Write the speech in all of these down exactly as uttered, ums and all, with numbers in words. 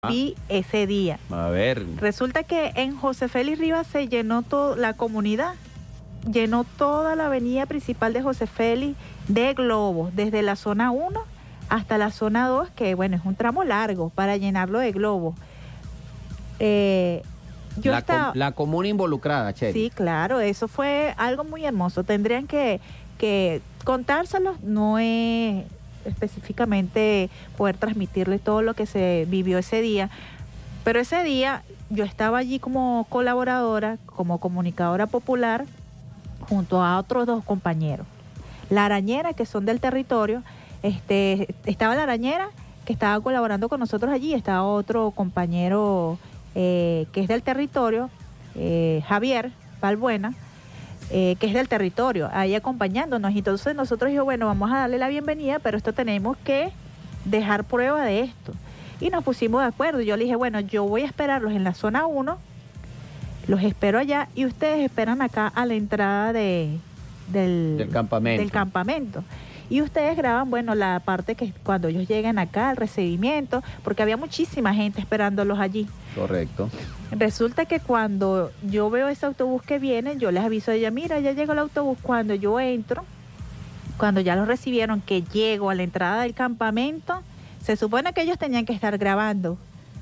vi ese día. A ver. Resulta que en José Félix Rivas se llenó toda la comunidad, llenó toda la avenida principal de José Félix de globos, desde la zona uno hasta la zona dos, que bueno, es un tramo largo para llenarlo de globos. Eh, yo la, estaba, com la comuna involucrada, Chely. Sí, claro, eso fue algo muy hermoso. Tendrían que, que contárselos, no es específicamente poder transmitirle todo lo que se vivió ese día, pero ese día yo estaba allí como colaboradora, como comunicadora popular, junto a otros dos compañeros. La Arañera, que son del territorio, este, estaba la Arañera, que estaba colaborando con nosotros allí, estaba otro compañero eh, que es del territorio, eh, Javier Balbuena, Eh, que es del territorio, ahí acompañándonos. Y entonces nosotros dijimos, bueno, vamos a darle la bienvenida, pero esto tenemos que dejar prueba de esto. Y nos pusimos de acuerdo. Yo le dije, bueno, yo voy a esperarlos en la zona uno, los espero allá y ustedes esperan acá a la entrada de, del, del campamento. del campamento. Y ustedes graban, bueno, la parte que cuando ellos lleguen acá, el recibimiento, porque había muchísima gente esperándolos allí. Correcto. Resulta que cuando yo veo ese autobús que viene, yo les aviso a ella, mira, ya llegó el autobús. Cuando yo entro, cuando ya los recibieron, que llego a la entrada del campamento, se supone que ellos tenían que estar grabando.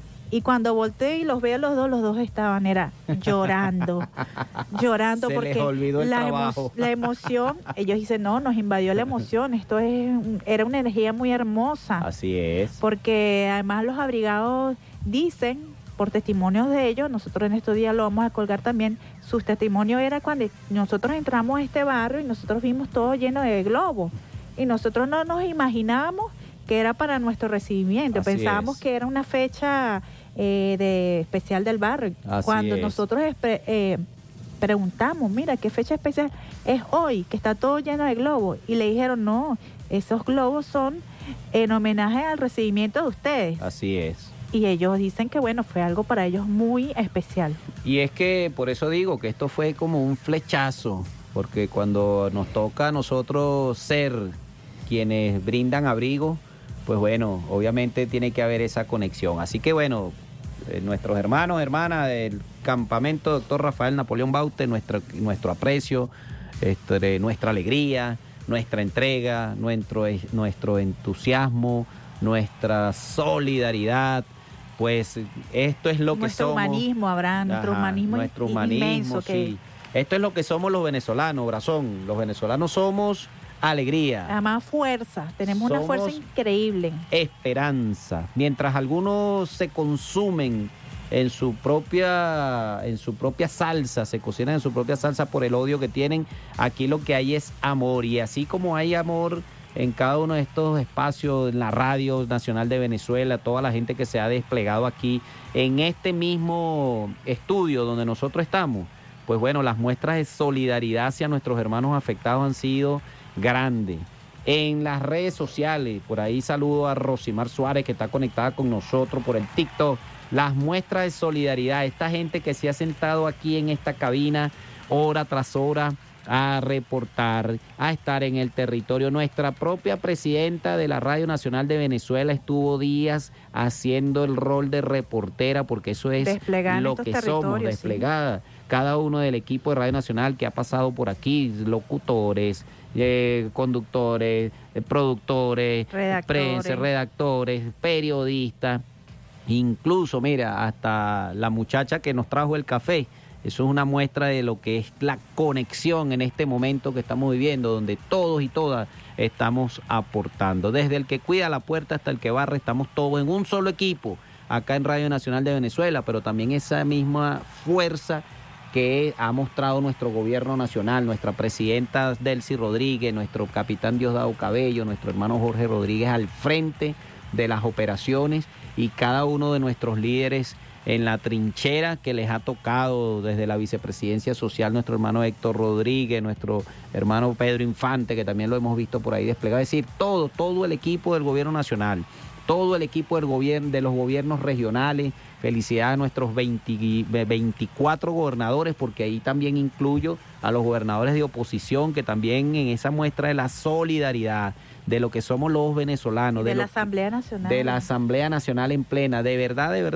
Y cuando volteé y los veo los dos, los dos estaban, era llorando, llorando Se porque les olvidó el la, trabajo. emo la emoción, ellos dicen, no, nos invadió la emoción, esto es, era una energía muy hermosa. Así es. Porque además los abrigados dicen, por testimonios de ellos, nosotros en estos días lo vamos a colgar también, sus testimonios era cuando nosotros entramos a este barrio y nosotros vimos todo lleno de globos y nosotros no nos imaginábamos que era para nuestro recibimiento. Así pensábamos es. que era una fecha eh, de especial del barrio. Así cuando es. nosotros eh, preguntamos, mira, ¿qué fecha especial es hoy? Que está todo lleno de globos. Y le dijeron, no, esos globos son en homenaje al recibimiento de ustedes. Así es. Y ellos dicen que, bueno, fue algo para ellos muy especial. Y es que por eso digo que esto fue como un flechazo, porque cuando nos toca a nosotros ser quienes brindan abrigo, pues bueno, obviamente tiene que haber esa conexión. Así que bueno, eh, nuestros hermanos, hermanas del campamento doctor Rafael Napoleón Baute, nuestro, nuestro aprecio, este, nuestra alegría, nuestra entrega, nuestro, nuestro entusiasmo, nuestra solidaridad. Pues esto es lo que nuestro somos. Humanismo, Abraham, nuestro Ajá, humanismo, nuestro in, humanismo, inmenso. sí. Que... Esto es lo que somos los venezolanos, Brazón. Los venezolanos somos alegría. Además fuerza, tenemos somos una fuerza increíble. Esperanza. Mientras algunos se consumen en su propia, en su propia salsa, se cocinan en su propia salsa por el odio que tienen, aquí lo que hay es amor. Y así como hay amor en cada uno de estos espacios, en la Radio Nacional de Venezuela, toda la gente que se ha desplegado aquí en este mismo estudio donde nosotros estamos, pues bueno, las muestras de solidaridad hacia nuestros hermanos afectados han sido grandes. En las redes sociales, por ahí saludo a Rosimar Suárez, que está conectada con nosotros por el TikTok, las muestras de solidaridad, esta gente que se ha sentado aquí en esta cabina hora tras hora a reportar, a estar en el territorio. Nuestra propia presidenta de la Radio Nacional de Venezuela estuvo días haciendo el rol de reportera, porque eso es lo que somos, desplegada. Sí. Cada uno del equipo de Radio Nacional que ha pasado por aquí, locutores, eh, conductores, eh, productores, redactores. prensa, redactores, periodistas, incluso, mira, hasta la muchacha que nos trajo el café. Eso es una muestra de lo que es la conexión en este momento que estamos viviendo, donde todos y todas estamos aportando. Desde el que cuida la puerta hasta el que barre, estamos todos en un solo equipo, acá en Radio Nacional de Venezuela, pero también esa misma fuerza que ha mostrado nuestro gobierno nacional, nuestra presidenta Delcy Rodríguez, nuestro capitán Diosdado Cabello, nuestro hermano Jorge Rodríguez al frente de las operaciones y cada uno de nuestros líderes en la trinchera que les ha tocado desde la vicepresidencia social, nuestro hermano Héctor Rodríguez, nuestro hermano Pedro Infante, que también lo hemos visto por ahí desplegado. Es decir, todo, todo el equipo del gobierno nacional, todo el equipo del gobierno, de los gobiernos regionales. Felicidades a nuestros veinte, veinticuatro gobernadores, porque ahí también incluyo a los gobernadores de oposición, que también en esa muestra de la solidaridad, de lo que somos los venezolanos. De, de la lo, Asamblea Nacional. De la Asamblea Nacional en plena, de verdad, de verdad.